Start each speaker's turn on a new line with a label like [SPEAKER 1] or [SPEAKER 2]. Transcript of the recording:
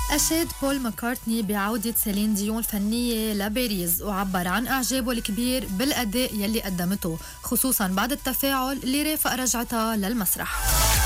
[SPEAKER 1] أشاد بول ماكارتني بعودة سيلين ديون الفنية لباريس، وعبر عن إعجابه الكبير بالأداء يلي قدمته، خصوصاً بعد التفاعل اللي رافق رجعتها للمسرح.